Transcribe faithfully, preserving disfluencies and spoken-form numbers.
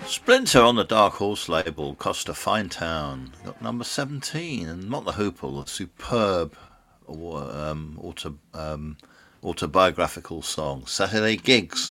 Splinter on the Dark Horse label, Costa Finetown, got number seventeen, and Mott the Hoople, a superb um, auto, um, autobiographical song, Saturday Gigs.